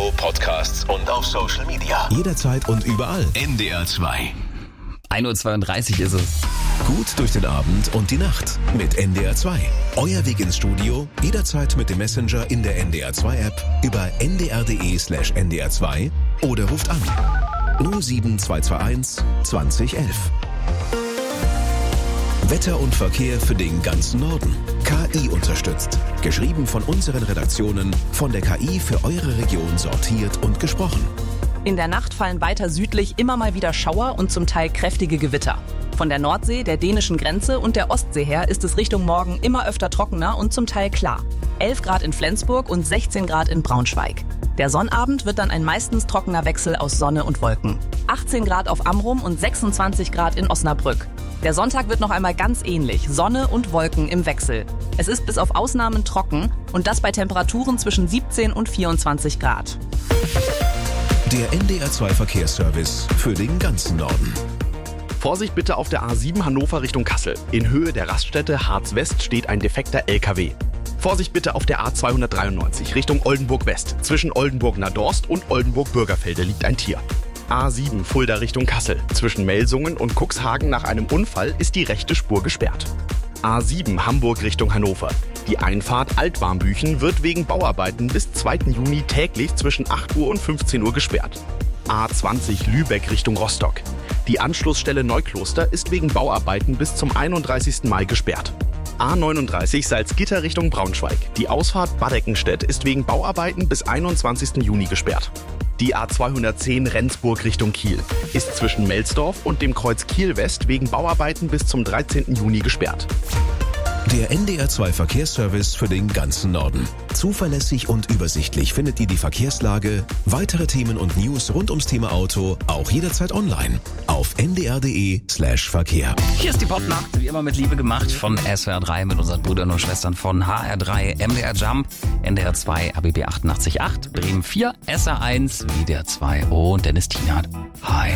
Radio, Podcasts und auf Social Media. Jederzeit und überall. NDR 2. 1:32 Uhr ist es. Gut durch den Abend und die Nacht mit NDR 2. Euer Weg ins Studio, jederzeit mit dem Messenger in der NDR 2 App über ndr.de/NDR 2 oder ruft an 07221 2011. Wetter und Verkehr für den ganzen Norden. KI unterstützt. Geschrieben von unseren Redaktionen, von der KI für eure Region sortiert und gesprochen. In der Nacht fallen weiter südlich immer mal wieder Schauer und zum Teil kräftige Gewitter. Von der Nordsee, der dänischen Grenze und der Ostsee her ist es Richtung Morgen immer öfter trockener und zum Teil klar. 11 Grad in Flensburg und 16 Grad in Braunschweig. Der Sonnabend wird dann ein meistens trockener Wechsel aus Sonne und Wolken. 18 Grad auf Amrum und 26 Grad in Osnabrück. Der Sonntag wird noch einmal ganz ähnlich. Sonne und Wolken im Wechsel. Es ist bis auf Ausnahmen trocken und das bei Temperaturen zwischen 17 und 24 Grad. Der NDR 2 Verkehrsservice für den ganzen Norden. Vorsicht bitte auf der A7 Hannover Richtung Kassel. In Höhe der Raststätte Harz West steht ein defekter LKW. Vorsicht bitte auf der A293 Richtung Oldenburg West. Zwischen Oldenburg-Nadorst und Oldenburg-Bürgerfelde liegt ein Tier. A7 Fulda Richtung Kassel. Zwischen Melsungen und Cuxhagen nach einem Unfall ist die rechte Spur gesperrt. A7 Hamburg Richtung Hannover. Die Einfahrt Altwarmbüchen wird wegen Bauarbeiten bis 2. Juni täglich zwischen 8 Uhr und 15 Uhr gesperrt. A20 Lübeck Richtung Rostock. Die Anschlussstelle Neukloster ist wegen Bauarbeiten bis zum 31. Mai gesperrt. A39 Salzgitter Richtung Braunschweig. Die Ausfahrt Badeckenstedt ist wegen Bauarbeiten bis 21. Juni gesperrt. Die A210 Rendsburg Richtung Kiel ist zwischen Melsdorf und dem Kreuz Kiel West wegen Bauarbeiten bis zum 13. Juni gesperrt. Der NDR 2 Verkehrsservice für den ganzen Norden. Zuverlässig und übersichtlich findet ihr die Verkehrslage, weitere Themen und News rund ums Thema Auto auch jederzeit online auf ndr.de/Verkehr. Hier ist die Popnacht, wie immer mit Liebe gemacht von SWR 3 mit unseren Brüdern und Schwestern von HR3, MDR Jump, NDR 2, ABB 88.8, Bremen 4, SR1, WDR 2 und Dennis Tienert. Hi.